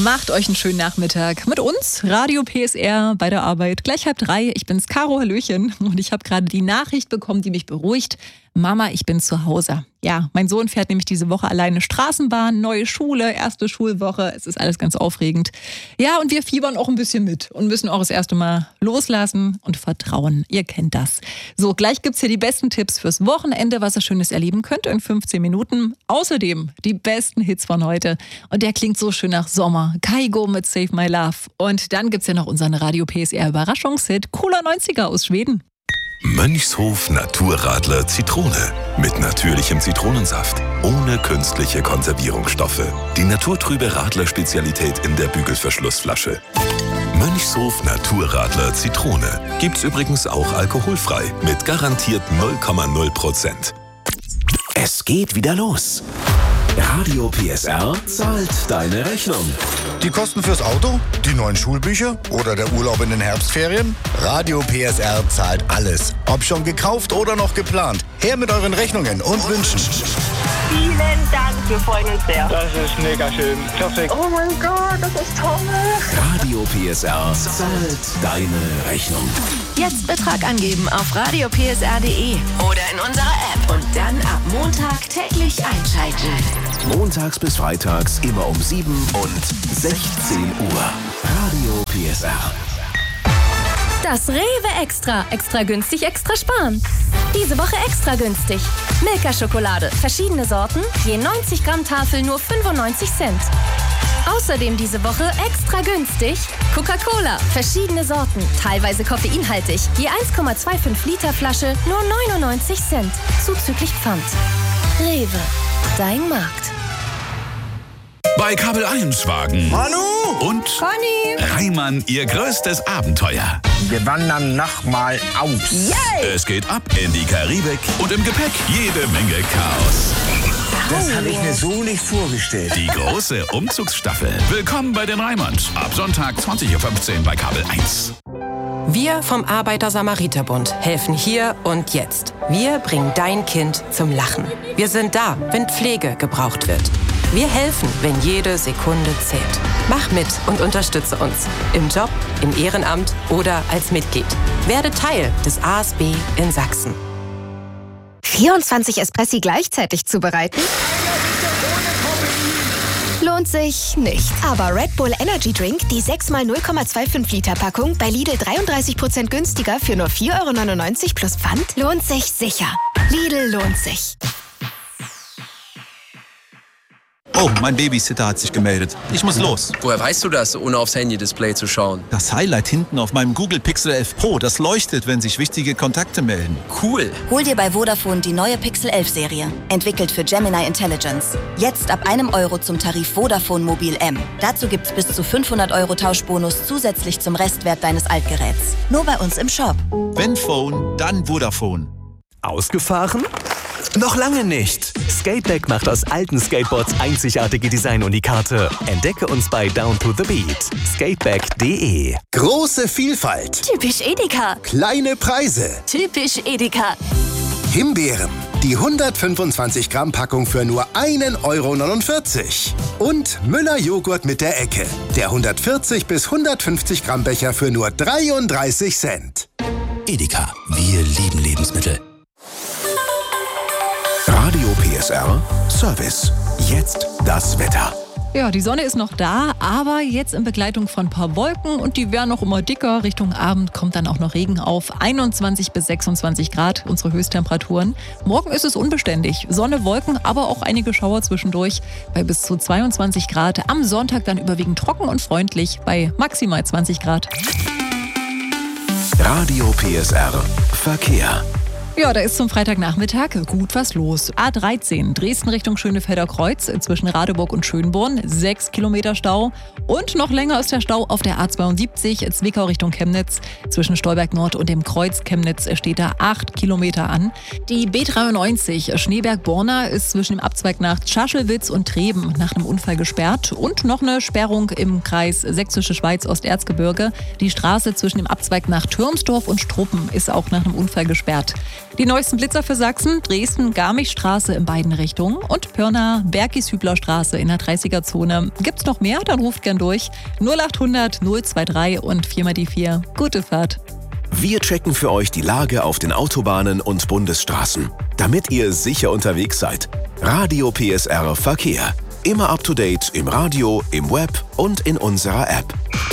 Macht euch einen schönen Nachmittag mit uns, Radio PSR bei der Arbeit. Gleich 2:30. Ich bin's, Caro, hallöchen. Und ich habe gerade die Nachricht bekommen, die mich beruhigt. Mama, ich bin zu Hause. Ja, mein Sohn fährt nämlich diese Woche alleine Straßenbahn, neue Schule, erste Schulwoche. Es ist alles ganz aufregend. Ja, und wir fiebern auch ein bisschen mit und müssen auch das erste Mal loslassen und vertrauen. Ihr kennt das. So, gleich gibt's hier die besten Tipps fürs Wochenende, was ihr Schönes erleben könnt in 15 Minuten. Außerdem die besten Hits von heute. Und der klingt so schön nach Sommer. Kygo mit Save My Love. Und dann gibt's ja noch unseren Radio PSR Überraschungshit Cooler 90er aus Schweden. Mönchshof Naturradler Zitrone. Mit natürlichem Zitronensaft. Ohne künstliche Konservierungsstoffe. Die naturtrübe Radler-Spezialität in der Bügelverschlussflasche. Mönchshof Naturradler Zitrone. Gibt's übrigens auch alkoholfrei. Mit garantiert 0,0%. Es geht wieder los. Radio PSR zahlt deine Rechnung. Die Kosten fürs Auto? Die neuen Schulbücher? Oder der Urlaub in den Herbstferien? Radio PSR zahlt alles. Ob schon gekauft oder noch geplant. Her mit euren Rechnungen und Wünschen. Vielen Dank, wir freuen uns sehr. Das ist mega schön. Perfekt. Oh mein Gott, das ist toll. Radio PSR zahlt deine Rechnung. Jetzt Betrag angeben auf radiopsr.de oder in unserer App. Und dann ab Montag täglich einschalten. Montags bis freitags immer um 7 und 16 Uhr. Radio PSR. Das Rewe Extra. Extra günstig, extra sparen. Diese Woche extra günstig. Milka-Schokolade. Verschiedene Sorten. Je 90 Gramm Tafel nur 95 Cent. Außerdem diese Woche extra günstig. Coca-Cola. Verschiedene Sorten. Teilweise koffeinhaltig. Je 1,25 Liter Flasche nur 99 Cent. Zuzüglich Pfand. Rewe. Dein Markt. Bei Kabel 1 wagen Manu! Und Conny. Reimann ihr größtes Abenteuer. Wir wandern nochmal aus. Yay! Es geht ab in die Karibik und im Gepäck jede Menge Chaos. Das habe ich mir so nicht vorgestellt. Die große Umzugsstaffel. Willkommen bei den Reimanns. Ab Sonntag 20:15 Uhr bei Kabel 1. Wir vom Arbeiter-Samariter-Bund helfen hier und jetzt. Wir bringen dein Kind zum Lachen. Wir sind da, wenn Pflege gebraucht wird. Wir helfen, wenn jede Sekunde zählt. Mach mit und unterstütze uns. Im Job, im Ehrenamt oder als Mitglied. Werde Teil des ASB in Sachsen. 24 Espressi gleichzeitig zubereiten? Lohnt sich nicht. Aber Red Bull Energy Drink, die 6x 0,25 Liter Packung, bei Lidl 33% günstiger für nur 4,99 € plus Pfand, lohnt sich sicher. Lidl lohnt sich. Oh, mein Babysitter hat sich gemeldet. Ich muss los. Woher weißt du das, ohne aufs Handy-Display zu schauen? Das Highlight hinten auf meinem Google Pixel 11 Pro, das leuchtet, wenn sich wichtige Kontakte melden. Cool. Hol dir bei Vodafone die neue Pixel 11 Serie. Entwickelt für Gemini Intelligence. Jetzt ab €1 zum Tarif Vodafone Mobil M. Dazu gibt's bis zu 500 € Tauschbonus zusätzlich zum Restwert deines Altgeräts. Nur bei uns im Shop. Wenn Phone, dann Vodafone. Ausgefahren? Noch lange nicht. Skateback macht aus alten Skateboards einzigartige Designunikate. Entdecke uns bei Down to the Beat. Skateback.de. Große Vielfalt. Typisch Edeka. Kleine Preise. Typisch Edeka. Himbeeren. Die 125 Gramm Packung für nur €1,49 € Und Müller Joghurt mit der Ecke. Der 140 bis 150 Gramm Becher für nur 33 Cent. Edeka. Wir lieben Lebensmittel. Radio PSR Service. Jetzt das Wetter. Ja, die Sonne ist noch da, aber jetzt in Begleitung von ein paar Wolken und die werden noch immer dicker. Richtung Abend kommt dann auch noch Regen auf. 21 bis 26 Grad, unsere Höchsttemperaturen. Morgen ist es unbeständig. Sonne, Wolken, aber auch einige Schauer zwischendurch bei bis zu 22 Grad. Am Sonntag dann überwiegend trocken und freundlich bei maximal 20 Grad. Radio PSR Verkehr. Ja, da ist zum Freitagnachmittag gut was los. A13 Dresden Richtung Schönefelder Kreuz zwischen Radeburg und Schönborn, 6 Kilometer Stau. Und noch länger ist der Stau auf der A72 Zwickau Richtung Chemnitz. Zwischen Stolberg Nord und dem Kreuz Chemnitz steht da 8 Kilometer an. Die B93 Schneeberg-Borna ist zwischen dem Abzweig nach Schaschelwitz und Treben nach einem Unfall gesperrt. Und noch eine Sperrung im Kreis Sächsische Schweiz-Osterzgebirge. Die Straße zwischen dem Abzweig nach Türmsdorf und Struppen ist auch nach einem Unfall gesperrt. Die neuesten Blitzer für Sachsen, Dresden, Garmischstraße in beiden Richtungen und Pirna, Bergis-Hübler-Straße in der 30er-Zone. Gibt's noch mehr? Dann ruft gern durch. 0800 023 und 4 die 4. Gute Fahrt. Wir checken für euch die Lage auf den Autobahnen und Bundesstraßen, damit ihr sicher unterwegs seid. Radio PSR Verkehr. Immer up to date im Radio, im Web und in unserer App.